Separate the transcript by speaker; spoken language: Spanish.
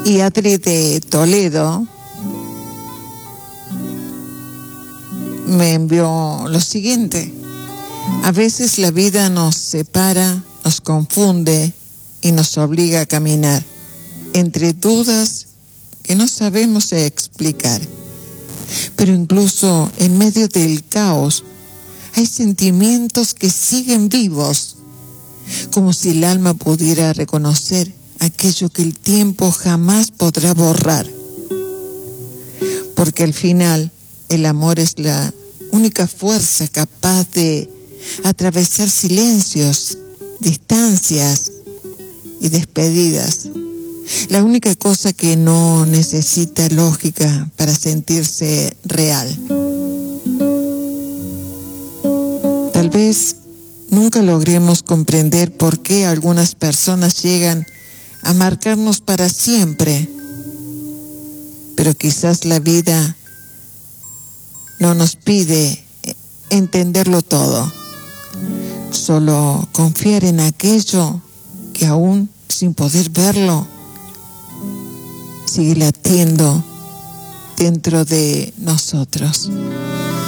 Speaker 1: Y Adri de Toledo me envió lo siguiente: a veces la vida nos separa, nos confunde y nos obliga a caminar entre dudas que no sabemos explicar. Pero incluso en medio del caos hay sentimientos que siguen vivos, como si el alma pudiera reconocer aquello que el tiempo jamás podrá borrar. Porque al final el amor es la única fuerza capaz de atravesar silencios, distancias y despedidas. La única cosa que no necesita lógica para sentirse real. Tal vez nunca logremos comprender por qué algunas personas llegan a marcarnos para siempre, pero quizás la vida no nos pide entenderlo todo, solo confiar en aquello que aún sin poder verlo sigue latiendo dentro de nosotros.